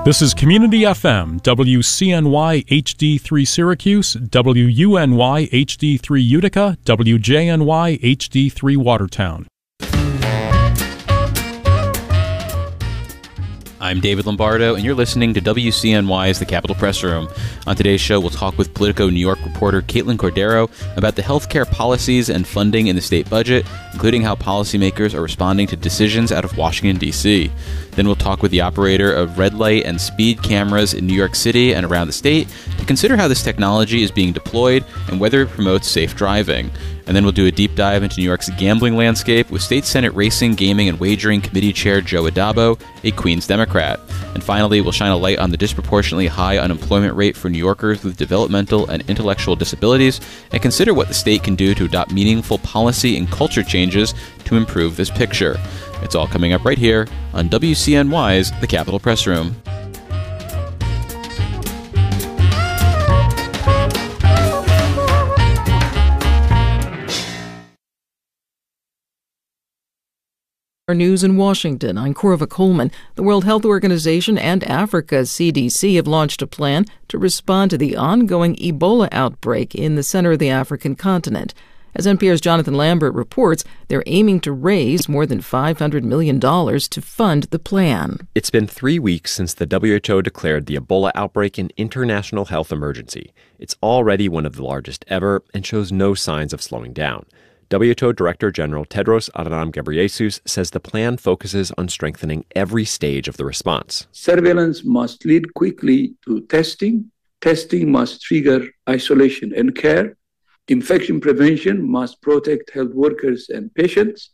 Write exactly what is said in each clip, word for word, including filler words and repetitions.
This is Community F M, W C N Y H D three Syracuse, W U N Y H D three Utica, W J N Y H D three Watertown. I'm David Lombardo, and you're listening to W C N Y's The Capitol Press Room. On today's show, we'll talk with Politico New York reporter Caitlin Cordero about the healthcare policies and funding in the state budget, including how policymakers are responding to decisions out of Washington, D C Then we'll talk with the operator of red light and speed cameras in New York City and around the state to consider how this technology is being deployed and whether it promotes safe driving. And then we'll do a deep dive into New York's gambling landscape with State Senate Racing, Gaming, and Wagering Committee Chair Joe Adabo, a Queens Democrat. And finally, we'll shine a light on the disproportionately high unemployment rate for New Yorkers with developmental and intellectual disabilities and consider what the state can do to adopt meaningful policy and culture changes to improve this picture. It's all coming up right here on W C N Y's The Capitol Press Room. Our news in Washington. I'm Corva Coleman. The World Health Organization and Africa's C D C have launched a plan to respond to the ongoing Ebola outbreak in the center of the African continent. As N P R's Jonathan Lambert reports, they're aiming to raise more than five hundred million dollars to fund the plan. It's been three weeks since the W H O declared the Ebola outbreak an international health emergency. It's already one of the largest ever and shows no signs of slowing down. W H O Director General Tedros Adhanom Ghebreyesus says the plan focuses on strengthening every stage of the response. Surveillance must lead quickly to testing. Testing must trigger isolation and care. Infection prevention must protect health workers and patients.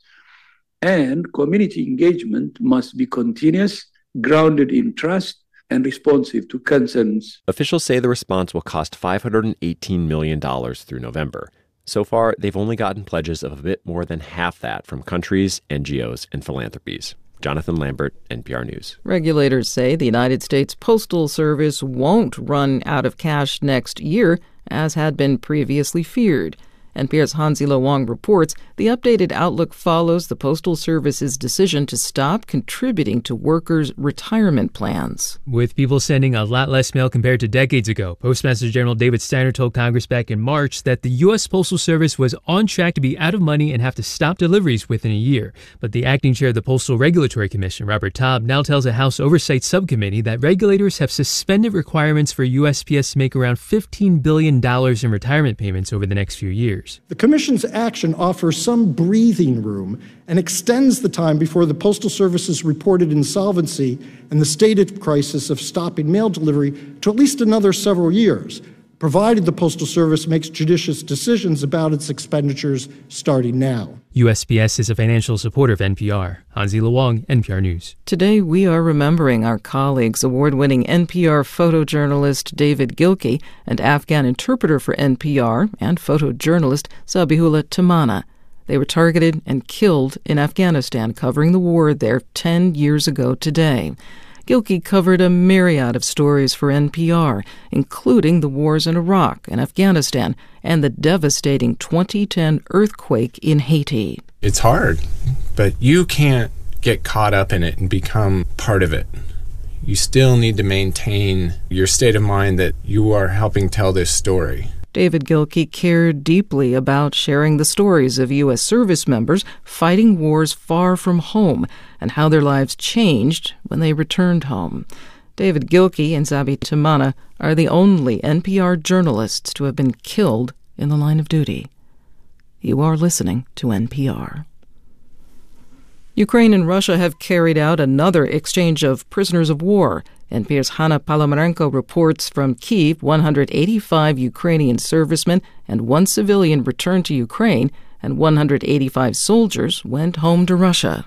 And community engagement must be continuous, grounded in trust, and responsive to concerns. Officials say the response will cost five hundred eighteen million dollars through November. So far, they've only gotten pledges of a bit more than half that from countries, N G Os, and philanthropies. Jonathan Lambert, N P R News. Regulators say the United States Postal Service won't run out of cash next year, as had been previously feared. N P R's Hansi-Lo Wang reports the updated outlook follows the Postal Service's decision to stop contributing to workers' retirement plans. With people sending a lot less mail compared to decades ago, Postmaster General David Steiner told Congress back in March that the U S. Postal Service was on track to be out of money and have to stop deliveries within a year. But the acting chair of the Postal Regulatory Commission, Robert Taub, now tells a House Oversight Subcommittee that regulators have suspended requirements for U S P S to make around fifteen billion dollars in retirement payments over the next few years. The Commission's action offers some breathing room and extends the time before the Postal Service's reported insolvency and the stated crisis of stopping mail delivery to at least another several years, provided the Postal Service makes judicious decisions about its expenditures starting now. U S P S is a financial supporter of N P R. Hansi-Lo Wang, N P R News. Today, we are remembering our colleagues, award-winning N P R photojournalist David Gilkey and Afghan interpreter for N P R and photojournalist Zabihullah Tamana. They were targeted and killed in Afghanistan, covering the war there ten years ago today. Gilkey covered a myriad of stories for N P R, including the wars in Iraq and Afghanistan and the devastating twenty ten earthquake in Haiti. It's hard, but you can't get caught up in it and become part of it. You still need to maintain your state of mind that you are helping tell this story. David Gilkey cared deeply about sharing the stories of U S service members fighting wars far from home and how their lives changed when they returned home. David Gilkey and Zabi Tamana are the only N P R journalists to have been killed in the line of duty. You are listening to N P R. Ukraine and Russia have carried out another exchange of prisoners of war. N P R's Hanna Palomarenko reports from Kyiv one hundred eighty-five Ukrainian servicemen and one civilian returned to Ukraine, and one hundred eighty-five soldiers went home to Russia.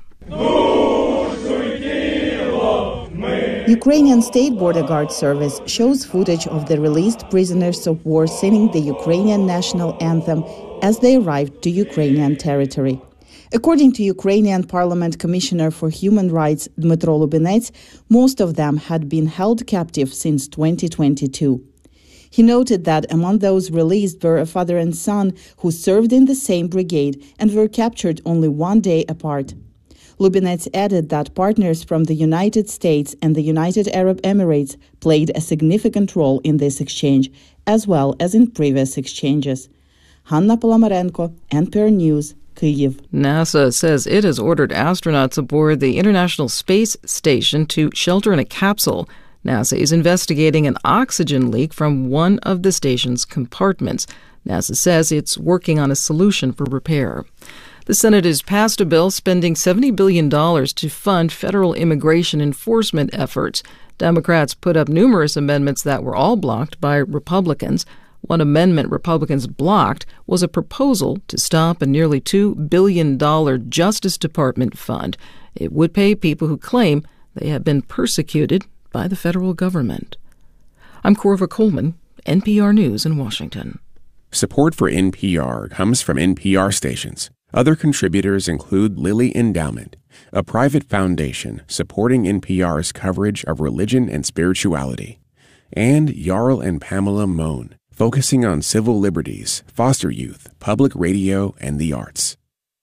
Ukrainian State Border Guard Service shows footage of the released prisoners of war singing the Ukrainian national anthem as they arrived to Ukrainian territory. According to Ukrainian Parliament Commissioner for Human Rights Dmytro Lubinets, most of them had been held captive since twenty twenty-two. He noted that among those released were a father and son who served in the same brigade and were captured only one day apart. Lubinets added that partners from the United States and the United Arab Emirates played a significant role in this exchange, as well as in previous exchanges. Hanna Polomarenko, N P R News, Kyiv. NASA says it has ordered astronauts aboard the International Space Station to shelter in a capsule. NASA is investigating an oxygen leak from one of the station's compartments. NASA says it's working on a solution for repair. The Senate has passed a bill spending seventy billion dollars to fund federal immigration enforcement efforts. Democrats put up numerous amendments that were all blocked by Republicans. One amendment Republicans blocked was a proposal to stop a nearly two billion dollars Justice Department fund. It would pay people who claim they have been persecuted by the federal government. I'm Corva Coleman, N P R News in Washington. Support for N P R comes from N P R stations. Other contributors include Lilly Endowment, a private foundation supporting N P R's coverage of religion and spirituality, and Jarl and Pamela Mohn, focusing on civil liberties, foster youth, public radio, and the arts.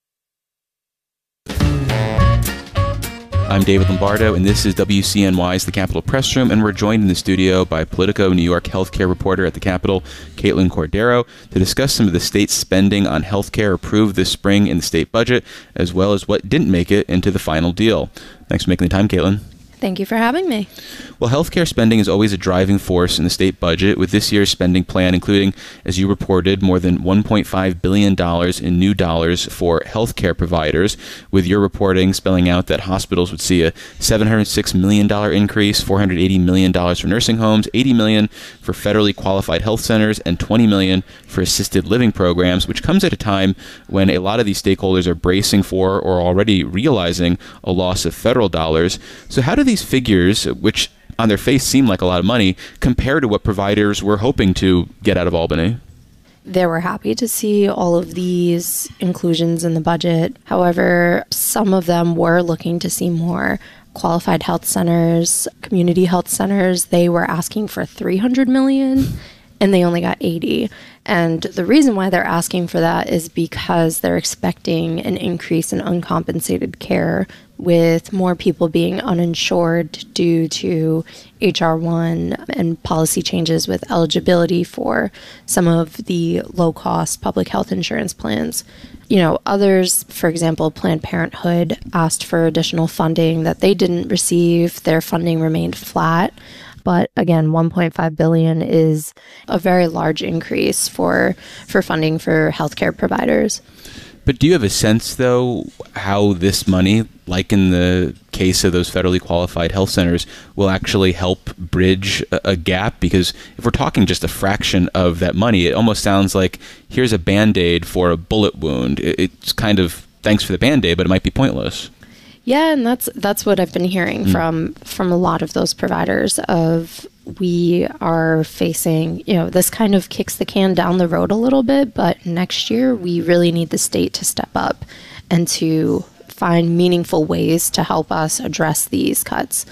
I'm David Lombardo, and this is W C N Y's The Capitol Press Room, and we're joined in the studio by Politico New York healthcare reporter at the Capitol, Caitlin Cordero, to discuss some of the state's spending on healthcare approved this spring in the state budget, as well as what didn't make it into the final deal. Thanks for making the time, Caitlin. Thank you for having me. Well, healthcare spending is always a driving force in the state budget, with this year's spending plan including, as you reported, more than one point five billion dollars in new dollars for healthcare providers, with your reporting spelling out that hospitals would see a seven hundred six million dollars increase, four hundred eighty million dollars for nursing homes, eighty million dollars for federally qualified health centers, and twenty million dollars for assisted living programs, which comes at a time when a lot of these stakeholders are bracing for or already realizing a loss of federal dollars. So how do these figures, which on their face seem like a lot of money, compare to what providers were hoping to get out of Albany? They were happy to see all of these inclusions in the budget. However, some of them were looking to see more. Qualified health centers, community health centers, they were asking for three hundred million dollars, and they only got eighty. And the reason why they're asking for that is because they're expecting an increase in uncompensated care, with more people being uninsured due to H R one and policy changes with eligibility for some of the low-cost public health insurance plans. You know, others, for example, Planned Parenthood, asked for additional funding that they didn't receive. Their funding remained flat. But again, one point five billion dollars is a very large increase for for funding for healthcare providers. But do you have a sense, though, how this money, like in the case of those federally qualified health centers, will actually help bridge a, a gap? Because if we're talking just a fraction of that money, it almost sounds like here's a Band-Aid for a bullet wound. It, it's kind of thanks for the Band-Aid, but it might be pointless. Yeah, and that's that's what I've been hearing mm. from from a lot of those providers of we are facing, you know, this kind of kicks the can down the road a little bit, but next year we really need the state to step up and to find meaningful ways to help us address these cuts.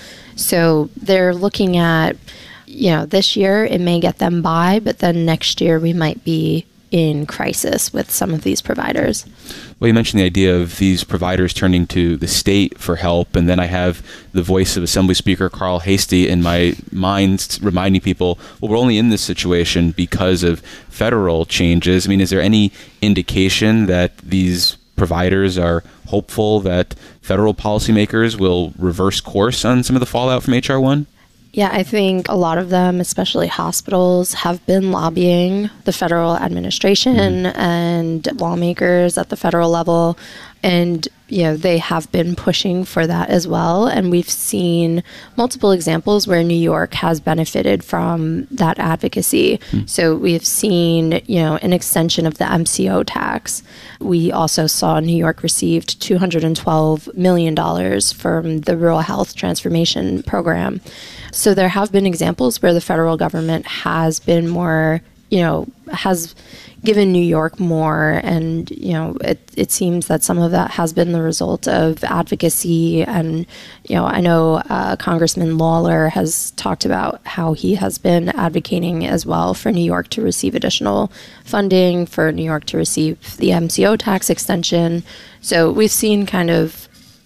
So they're looking at, you know, this year it may get them by, but then next year we might be in crisis with some of these providers. Well, you mentioned the idea of these providers turning to the state for help, and then I have the voice of Assembly Speaker Carl Heastie in my mind reminding people, well, we're only in this situation because of federal changes. I mean, is there any indication that these providers are hopeful that federal policymakers will reverse course on some of the fallout from H R one? Yeah, I think a lot of them, especially hospitals, have been lobbying the federal administration mm-hmm. and lawmakers at the federal level. And, you know, they have been pushing for that as well. And we've seen multiple examples where New York has benefited from that advocacy. Mm-hmm. So we've seen, you know, an extension of the M C O tax. We also saw New York received two hundred twelve million dollars from the Rural Health Transformation Program. So there have been examples where the federal government has been more, you know, has given New York more. And, you know, it, it seems that some of that has been the result of advocacy. And, you know, I know uh, Congressman Lawler has talked about how he has been advocating as well for New York to receive additional funding, for New York to receive the M C O tax extension. So we've seen kind of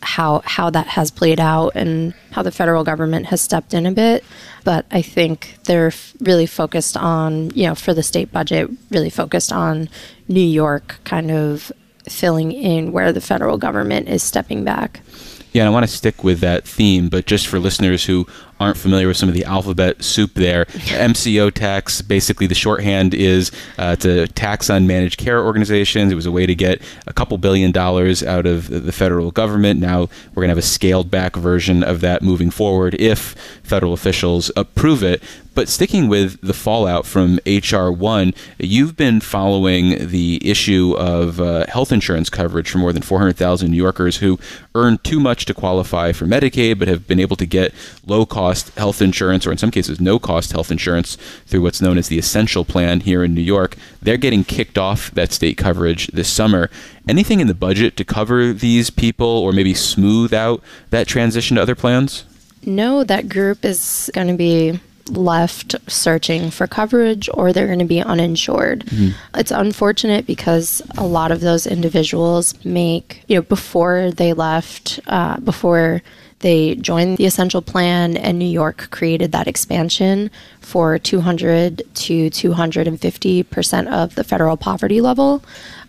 how how that has played out and how the federal government has stepped in a bit. But I think they're f- really focused on, you know, for the state budget, really focused on New York kind of filling in where the federal government is stepping back. Yeah, and I want to stick with that theme, but just for listeners who aren't familiar with some of the alphabet soup there, M C O tax, basically the shorthand is uh, to tax on managed care organizations. It was a way to get a couple billion dollars out of the federal government. Now we're going to have a scaled back version of that moving forward if federal officials approve it. But sticking with the fallout from H R one, you've been following the issue of uh, health insurance coverage for more than four hundred thousand New Yorkers who earn too much to qualify for Medicaid, but have been able to get low-cost health insurance, or in some cases no-cost health insurance, through what's known as the Essential Plan here in New York. They're getting kicked off that state coverage this summer. Anything in the budget to cover these people or maybe smooth out that transition to other plans? No, that group is going to be left searching for coverage, or they're going to be uninsured. Mm-hmm. It's unfortunate because a lot of those individuals make, you know, before they left, uh, before they joined the Essential Plan, and New York created that expansion for two hundred to two hundred fifty percent of the federal poverty level.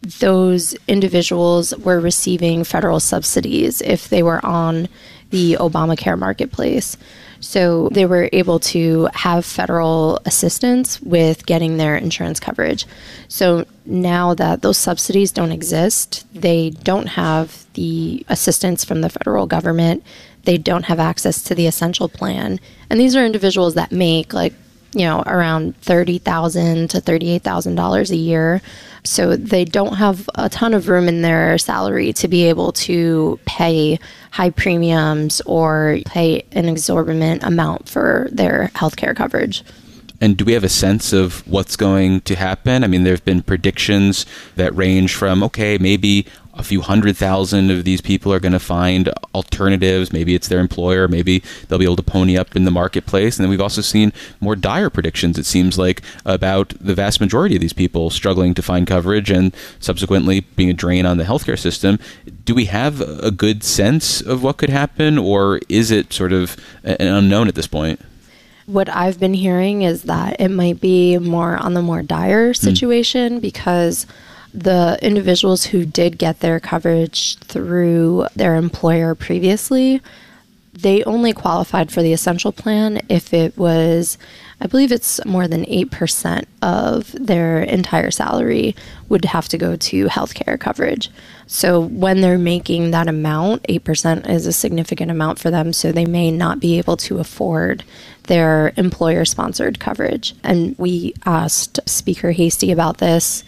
Those individuals were receiving federal subsidies if they were on the Obamacare marketplace. So they were able to have federal assistance with getting their insurance coverage. So now that those subsidies don't exist, they don't have the assistance from the federal government. They don't have access to the Essential Plan. And these are individuals that make like, you know, around thirty thousand dollars to thirty-eight thousand dollars a year. So they don't have a ton of room in their salary to be able to pay high premiums or pay an exorbitant amount for their healthcare coverage. And do we have a sense of what's going to happen? I mean, there have been predictions that range from, okay, maybe a few hundred thousand of these people are going to find alternatives. Maybe it's their employer. Maybe they'll be able to pony up in the marketplace. And then we've also seen more dire predictions, it seems like, about the vast majority of these people struggling to find coverage and subsequently being a drain on the healthcare system. Do we have a good sense of what could happen, or is it sort of an unknown at this point? What I've been hearing is that it might be more on the more dire situation mm. because the individuals who did get their coverage through their employer previously, they only qualified for the Essential Plan if it was, I believe it's more than eight percent of their entire salary would have to go to healthcare coverage. So when they're making that amount, eight percent is a significant amount for them, so they may not be able to afford their employer-sponsored coverage. And we asked Speaker Hastie about this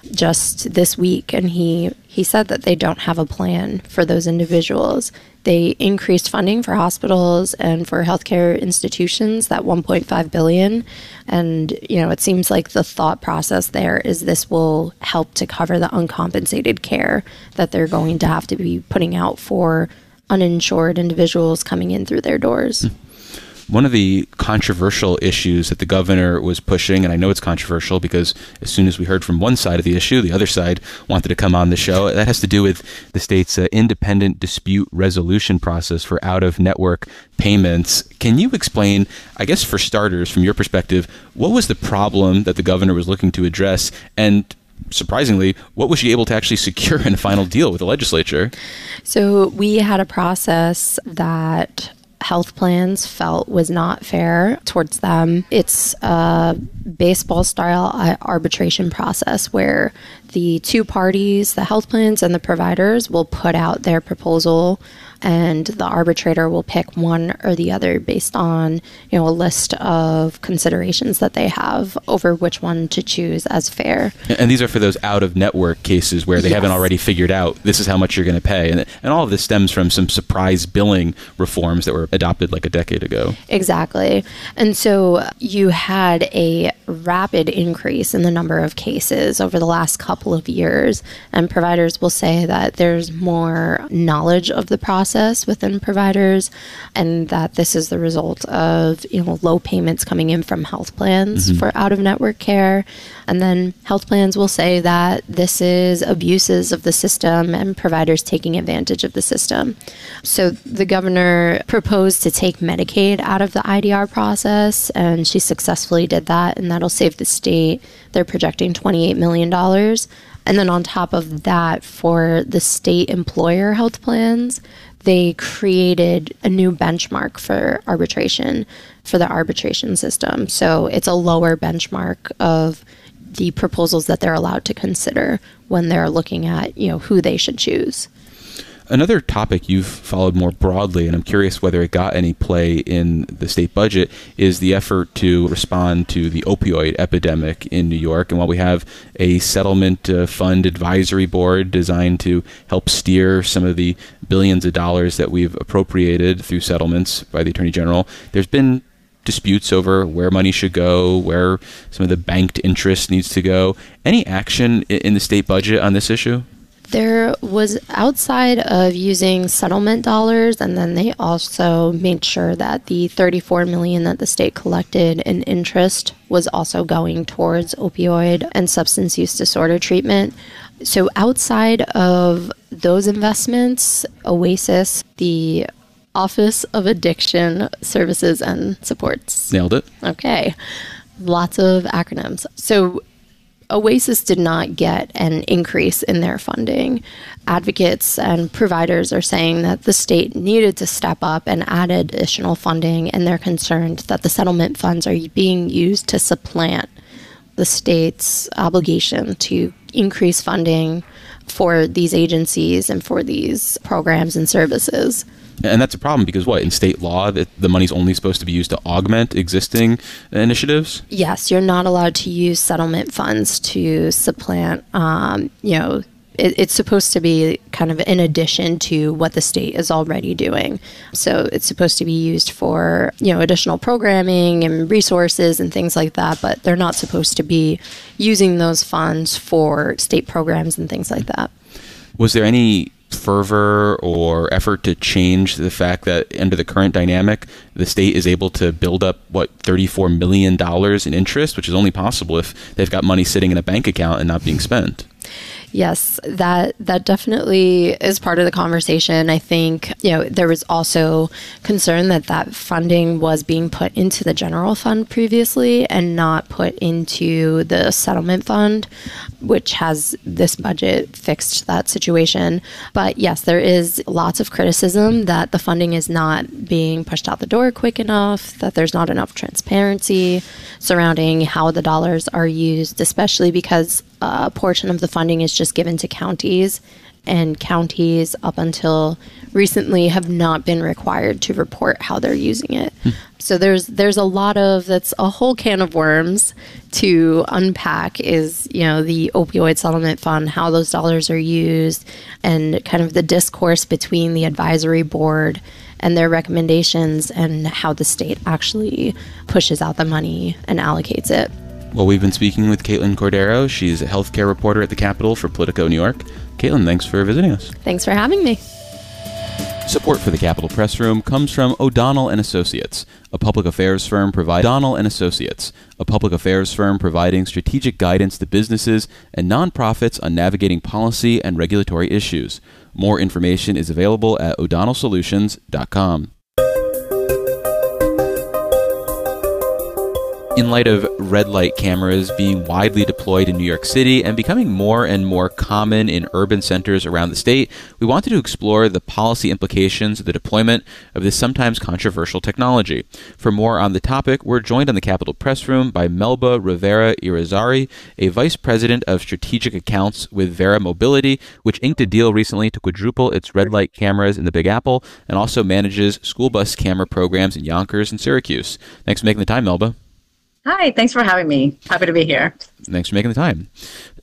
just this week, and he, he said that they don't have a plan for those individuals. They increased funding for hospitals and for healthcare institutions, that one point five billion dollars. And, you know, it seems like the thought process there is this will help to cover the uncompensated care that they're going to have to be putting out for uninsured individuals coming in through their doors. Mm. One of the controversial issues that the governor was pushing, and I know it's controversial because as soon as we heard from one side of the issue, the other side wanted to come on the show. That has to do with the state's uh, independent dispute resolution process for out-of-network payments. Can you explain, I guess for starters, from your perspective, what was the problem that the governor was looking to address? And surprisingly, what was she able to actually secure in a final deal with the legislature? So we had a process that health plans felt was not fair towards them. It's a baseball-style arbitration process where the two parties, the health plans and the providers, will put out their proposal, and the arbitrator will pick one or the other based on, you know, a list of considerations that they have over which one to choose as fair. And these are for those out-of-network cases where they yes. haven't already figured out this is how much you're going to pay. And, and all of this stems from some surprise billing reforms that were adopted like a decade ago. Exactly. And so you had a rapid increase in the number of cases over the last couple of years, and providers will say that there's more knowledge of the process process within providers, and that this is the result of, you know, low payments coming in from health plans mm-hmm. for out-of-network care. And then health plans will say that this is abuses of the system and providers taking advantage of the system. So the governor proposed to take Medicaid out of the I D R process, and she successfully did that, and that'll save the state. They're projecting twenty-eight million dollars. And then on top of that, for the state employer health plans, they created a new benchmark for arbitration, for the arbitration system. So it's a lower benchmark of the proposals that they're allowed to consider when they're looking at, you know, who they should choose. Another topic you've followed more broadly, and I'm curious whether it got any play in the state budget, is the effort to respond to the opioid epidemic in New York. And while we have a settlement uh, fund advisory board designed to help steer some of the billions of dollars that we've appropriated through settlements by the Attorney General, there's been disputes over where money should go, where some of the banked interest needs to go. Any action in the state budget on this issue? There was, outside of using settlement dollars, and then they also made sure that the thirty-four million dollars that the state collected in interest was also going towards opioid and substance use disorder treatment. So outside of those investments, OASIS, the Office of Addiction Services and Supports. Nailed it. Okay. Lots of acronyms. So OASIS did not get an increase in their funding. Advocates and providers are saying that the state needed to step up and add additional funding, and they're concerned that the settlement funds are being used to supplant the state's obligation to increase funding for these agencies and for these programs and services. And that's a problem because what, in state law, that the money's only supposed to be used to augment existing initiatives? Yes, you're not allowed to use settlement funds to supplant, um, you know, it, it's supposed to be kind of in addition to what the state is already doing. So it's supposed to be used for, you know, additional programming and resources and things like that, but they're not supposed to be using those funds for state programs and things like that. Was there any fervor or effort to change the fact that under the current dynamic, the state is able to build up, what, thirty-four million dollars in interest, which is only possible if they've got money sitting in a bank account and not being spent? Yes, that that definitely is part of the conversation. I think, you know, there was also concern that that funding was being put into the general fund previously and not put into the settlement fund, which has this budget fixed that situation. But yes, there is lots of criticism that the funding is not being pushed out the door quick enough, that there's not enough transparency surrounding how the dollars are used, especially because a portion of the funding is just given to counties, and counties up until recently have not been required to report how they're using it. Hmm. So there's there's a lot of, that's a whole can of worms to unpack, is, you know, the opioid settlement fund, how those dollars are used, and kind of the discourse between the advisory board and their recommendations and how the state actually pushes out the money and allocates it. Well, we've been speaking with Caitlin Cordero. She's a healthcare reporter at the Capitol for Politico New York. Caitlin, thanks for visiting us. Thanks for having me. Support for the Capitol Press Room comes from O'Donnell and Associates, a public affairs firm providing O'Donnell and Associates, a public affairs firm providing strategic guidance to businesses and nonprofits on navigating policy and regulatory issues. More information is available at o'donnell solutions dot com. In light of red light cameras being widely deployed in New York City and becoming more and more common in urban centers around the state, we wanted to explore the policy implications of the deployment of this sometimes controversial technology. For more on the topic, we're joined on the Capitol Press Room by Melba Rivera Irizarry, a vice president of strategic accounts with Vera Mobility, which inked a deal recently to quadruple its red light cameras in the Big Apple and also manages school bus camera programs in Yonkers and Syracuse. Thanks for making the time, Melba. Hi, thanks for having me. Happy to be here. Thanks for making the time.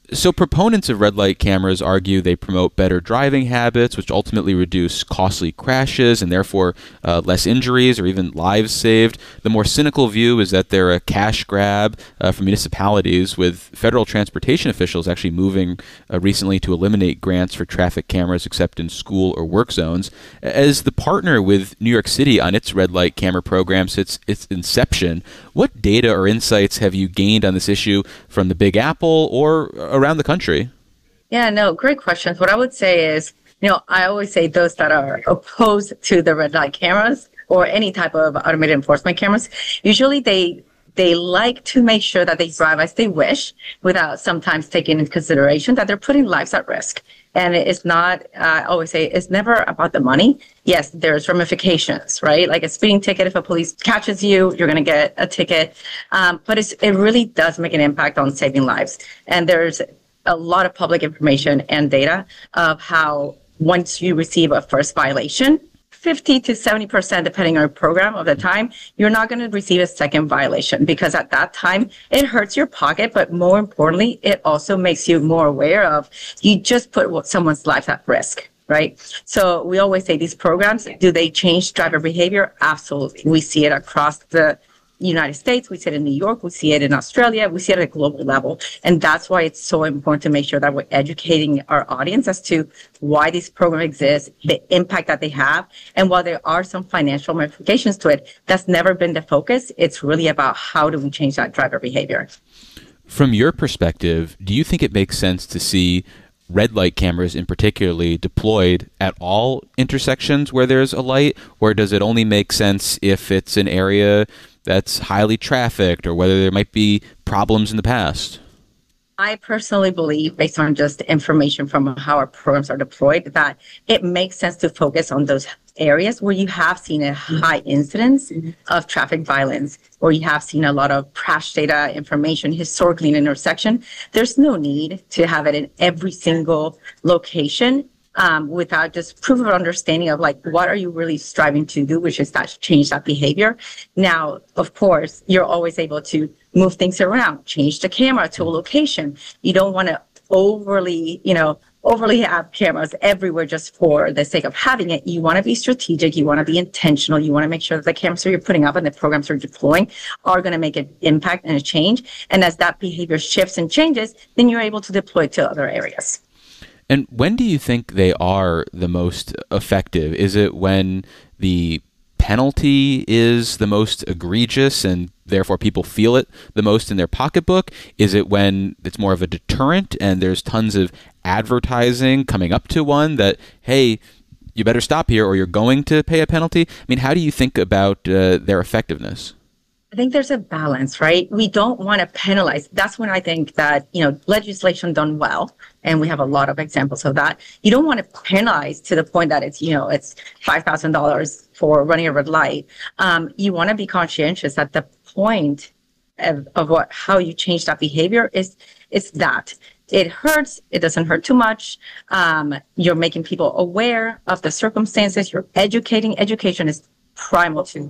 So proponents of red light cameras argue they promote better driving habits, which ultimately reduce costly crashes and therefore uh, less injuries or even lives saved. The more cynical view is that they're a cash grab uh, for municipalities, with federal transportation officials actually moving uh, recently to eliminate grants for traffic cameras except in school or work zones. As the partner with New York City on its red light camera program since its inception, what data or insights have you gained on this issue from the Big Apple or around the country? Yeah, no, great questions. What I would say is, you know, I always say those that are opposed to the red light cameras or any type of automated enforcement cameras, usually they they like to make sure that they drive as they wish without sometimes taking into consideration that they're putting lives at risk. And it's not, uh, I always say, it's never about the money. Yes, there's ramifications, right? Like a speeding ticket, if a police catches you, you're going to get a ticket. Um, but it's, it really does make an impact on saving lives. And there's a lot of public information and data of how once you receive a first violation, fifty to seventy percent, depending on your program of the time, you're not going to receive a second violation because at that time it hurts your pocket. But more importantly, it also makes you more aware of you just put someone's life at risk, right? So we always say these programs, do they change driver behavior? Absolutely. We see it across the United States, we see it in New York, we see it in Australia, we see it at a global level. And that's why it's so important to make sure that we're educating our audience as to why these programs exist, the impact that they have. And while there are some financial ramifications to it, that's never been the focus. It's really about how do we change that driver behavior. From your perspective, do you think it makes sense to see red light cameras in particularly deployed at all intersections where there's a light, or does it only make sense if it's an area that's highly trafficked or whether there might be problems in the past? I personally believe, based on just information from how our programs are deployed, that it makes sense to focus on those areas where you have seen a high incidence of traffic violence, or you have seen a lot of crash data information historically in an intersection. There's no need to have it in every single location. Um, without just proof of understanding of like, what are you really striving to do, which is that change that behavior. Now, of course, you're always able to move things around, change the camera to a location. You don't want to overly, you know, overly have cameras everywhere just for the sake of having it. You want to be strategic. You want to be intentional. You want to make sure that the cameras that you're putting up and the programs you're deploying are going to make an impact and a change. And as that behavior shifts and changes, then you're able to deploy to other areas. And when do you think they are the most effective? Is it when the penalty is the most egregious and therefore people feel it the most in their pocketbook? Is it when it's more of a deterrent and there's tons of advertising coming up to one that, hey, you better stop here or you're going to pay a penalty? I mean, how do you think about uh, their effectiveness? I think there's a balance, right? We don't want to penalize. That's when I think that, you know, legislation done well, and we have a lot of examples of that. You don't want to penalize to the point that it's, you know, it's five thousand dollars for running a red light. Um, you want to be conscientious at the point of, of what, how you change that behavior is, it's that. It hurts. It doesn't hurt too much. Um, you're making people aware of the circumstances. You're educating. Education is primal to